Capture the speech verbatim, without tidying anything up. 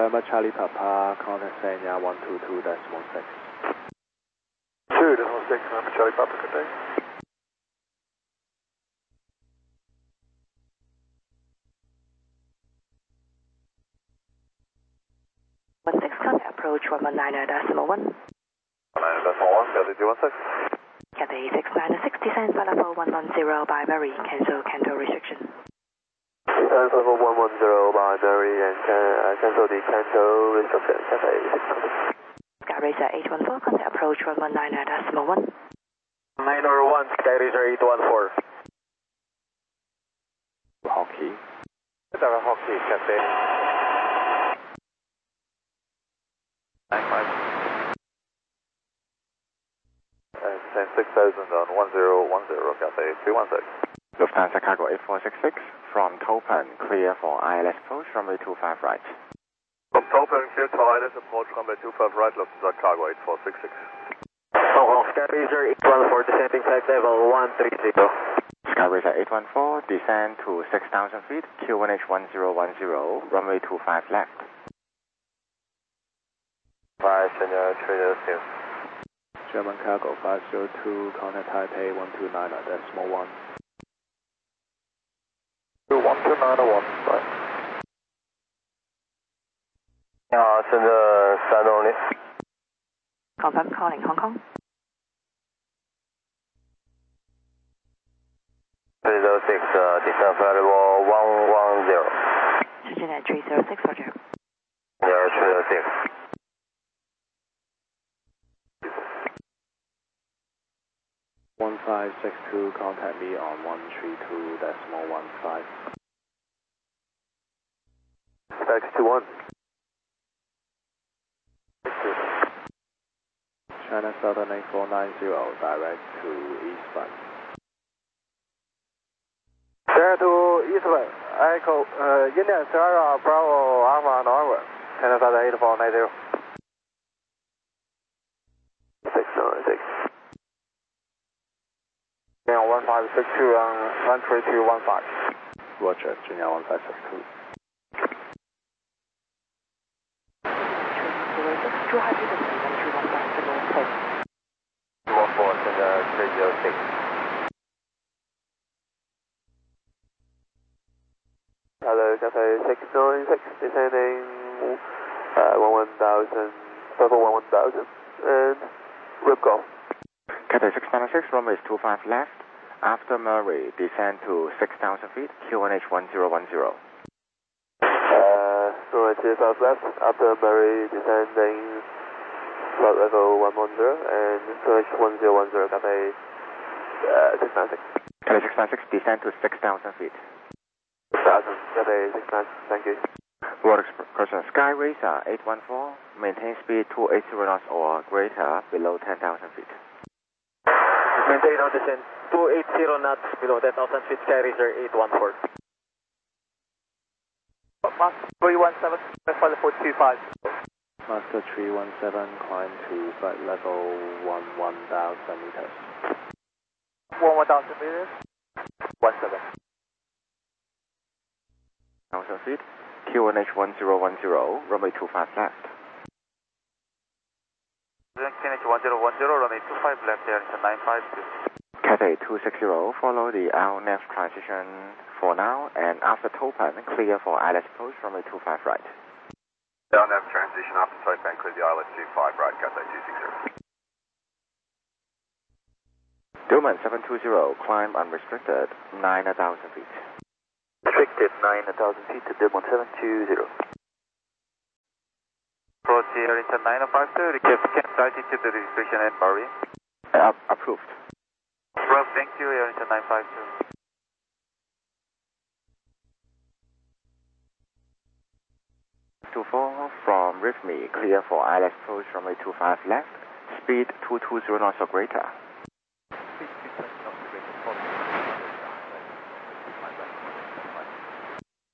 November Charlie Papa, contact Sanya one two two decimal six. two decimal six, November Charlie Papa, good day. one six, contact approach one one nine decimal one. one nine decimal one, Cathay two one six. Cathay six nine six, descend by level one one zero by Mary, cancel Canto restriction. Descend level one one zero by Mary and can, uh, cancel the Canto restriction, Cathay six nine six. Sky Racer eight one four, contact approach one one nine decimal one. nine oh one, Sky Racer eight one four. Hockey. Hockey, Cathay. nine five. And six thousand on one zero one zero, Cathay two one six. Lufthansa Cargo eight four six six, from Topan, clear for I L S approach, runway two five right. From Topan, clear to I L S approach, runway two five right, Lufthansa Cargo eight four six six. Hong Kong Sky Racer eight one four, descending flight level one three zero. Sky Racer eight one four, descend to six thousand feet, Q one H one zero one zero, runway two five left. five, Senior three zero two. German Cargo five zero two, contact Taipei one two nine decimal one. one two nine one, right. 你好，现在山东里。 Confirm calling Hong Kong. three zero six, uh, descend flight level one one zero. Shenzhen at three zero six, roger. Yeah, three zero six. one five six two, contact me on one three two decimal one five. X two one. China Southern eight four nine zero, direct to Eastbound. Direct to Eastbound, Echo, uh, Indian Sierra Bravo Alpha Norway. China Southern eight four nine zero. six nine six. Yeah, one five six two on one three two one five. Roger, Junior one five six two. zero six, two hundred one three one decimal six. one four, Senior three zero six. Hello, Cathay six nine six, descending uh, one one thousand, level one one thousand, and rip golf. Cathay six nine six, runway two five left. After Murray, descend to six thousand feet, Q one H one zero one zero. Uh, runway two five left, after Murray, descending flight level one one zero, and Q H one zero one zero, Cathay uh, six nine six. Cathay six nine six, descend to six thousand feet. six thousand, Cathay six nine six, thank you. Road Expression Sky Racer eight one four, maintain speed two eighty knots or greater below ten thousand feet. Maintain on descent two eighty knots below ten thousand feet, Sky Racer eight one four. Master three one seven, flight level two five. Master three one seven, climb to flight level one one thousand meters. one one thousand meters. one seven. one thousand feet, Q one H one zero one zero, runway two five left. Q N H one zero one zero, runway two five left, there is a nine five two. Cathay two six zero, follow the L N F transition for now, and after Topan, clear for I L S approach, runway two five right. L N F transition after Topan, clear the I L S two five right, Cathay two six zero. Dillman seven two zero, climb unrestricted, nine thousand feet. Restricted nine thousand feet to Dillman seven two zero. Approach here is a nine five two, request camp altitude to the restriction and Murray. Uh, approved. Approved, thank you, here is a nine five two. two four from Rifme, clear for I L S approach, runway two five left, speed two two zero knots or greater.